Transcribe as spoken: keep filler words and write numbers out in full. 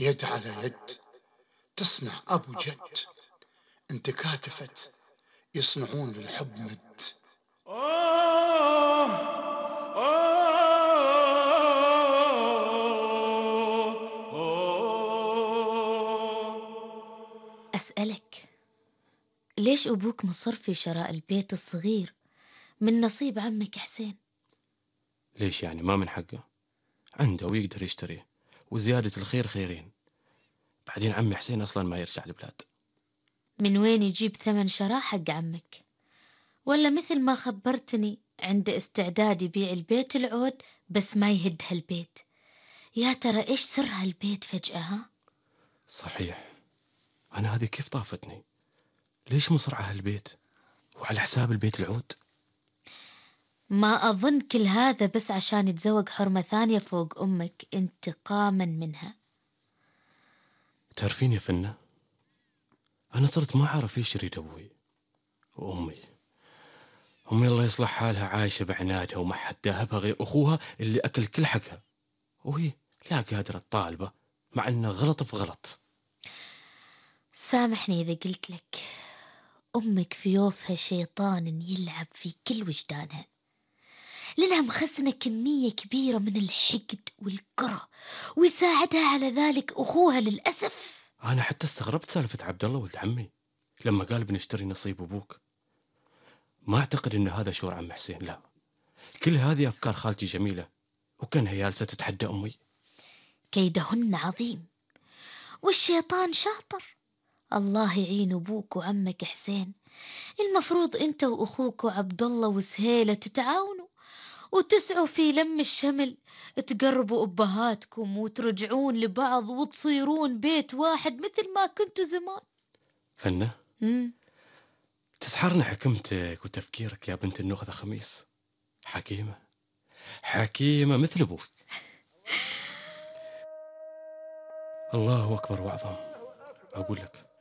يد على يد تصنع أبو جد، انت كاتفت يصنعون للحب مد. آه أسألك، ليش أبوك مصر في شراء البيت الصغير من نصيب عمك حسين؟ ليش يعني ما من حقه؟ عنده ويقدر يشتريه، وزيادة الخير خيرين. بعدين عمي حسين أصلا ما يرجع البلاد. من وين يجيب ثمن شراء حق عمك؟ ولا مثل ما خبرتني عنده استعداد يبيع البيت العود بس ما يهد هالبيت؟ يا ترى إيش سر هالبيت فجأة ها؟ صحيح، أنا هذه كيف طافتني؟ ليش مصر على هالبيت وعلى حساب البيت العود؟ ما أظن كل هذا بس عشان يتزوج حرمة ثانية فوق أمك انتقاما منها. تعرفين يا فنة، أنا صرت ما أعرف إيش يريد أبوي وأمي. أمي الله يصلح حالها عايشة بعنادها وما حد داهبها غير أخوها اللي أكل كل حقها، وهي لا قادرة تطالبه مع أنه غلط في غلط. سامحني إذا قلت لك، أمك في يوفها شيطان يلعب في كل وجدانها، لأنها مخزنة كمية كبيرة من الحقد والكره، ويساعدها على ذلك أخوها للأسف. أنا حتى استغربت سالفة عبد الله ولد عمي لما قال بنشتري نصيب أبوك. ما أعتقد أن هذا شعور عم حسين، لا، كل هذه أفكار خالتي جميلة، وكانها جالسة تتحدى أمي. كيدهن عظيم والشيطان شاطر. الله يعين أبوك وعمك حسين. المفروض أنت وأخوك وعبد الله وسهيلة تتعاونوا وتسعوا في لم الشمل، تقربوا أبهاتكم وترجعون لبعض وتصيرون بيت واحد مثل ما كنتوا زمان. فنة، مم. تسحرنا حكمتك وتفكيرك يا بنت النخذة خميس. حكيمة حكيمة مثل أبوك. الله أكبر وأعظم. أقول لك